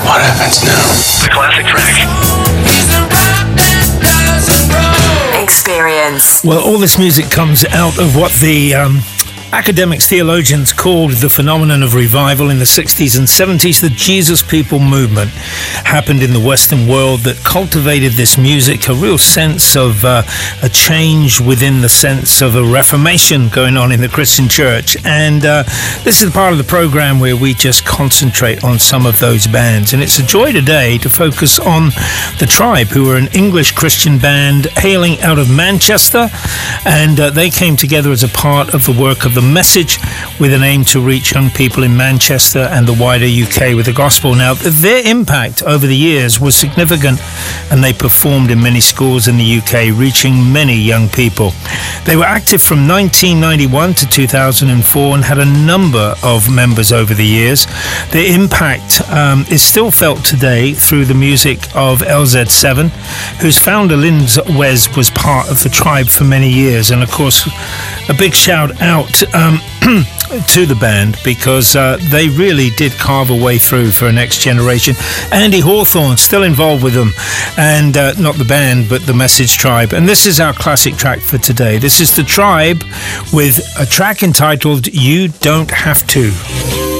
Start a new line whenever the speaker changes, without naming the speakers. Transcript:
What happens now?
The classic track.
Experience.
Well, all this music comes out of what the academics, theologians called the phenomenon of revival in the 60s and 70s. The Jesus People movement happened in the Western world that cultivated this music, a real sense of a change within the sense of a reformation going on in the Christian church. And this is part of the program where we just concentrate on some of those bands. And it's a joy today to focus on The Tribe, who are an English Christian band hailing out of Manchester. And they came together as a part of the work of the Message, with an aim to reach young people in Manchester and the wider UK with the gospel. Now, their impact over the years was significant, and they performed in many schools in the UK, reaching many young people. They were active from 1991 to 2004 and had a number of members over the years. Their impact is still felt today through the music of LZ7, whose founder Lynn Wes was part of The Tribe for many years. And of course, a big shout out to the band, because they really did carve a way through for a next generation. Andy Hawthorne still involved with them, and not the band but the Message Tribe. And this is our classic track for today. This is The Tribe with a track entitled You Don't Have To.